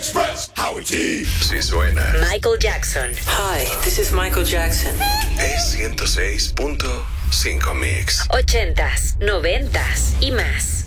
Express, Howie T. Si suena. Michael Jackson. Hi, this is Michael Jackson. Es 106.5 Mix. 80s, 90s y más.